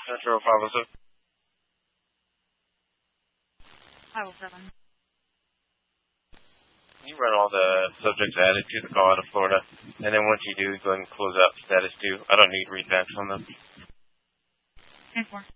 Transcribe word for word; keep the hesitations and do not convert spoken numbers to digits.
Central five oh seven. five oh seven. You run all the subjects added to the call out of Florida, and then once you do, go ahead and close out status two. I don't need read backs on them. ten four.